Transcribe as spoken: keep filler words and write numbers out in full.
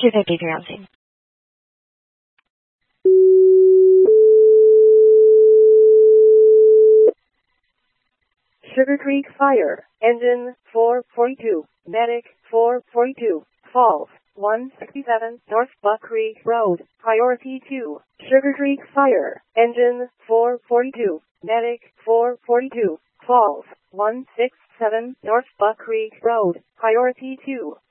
Je vais be announcing. Sugar Creek Fire, Engine four forty-two, Medic four forty-two, Falls one sixty-seven, North Buck Creek Road, Priority two. Sugar Creek Fire, Engine four forty-two, Medic four forty-two, Falls one sixty-seven, North Buck Creek Road, Priority two.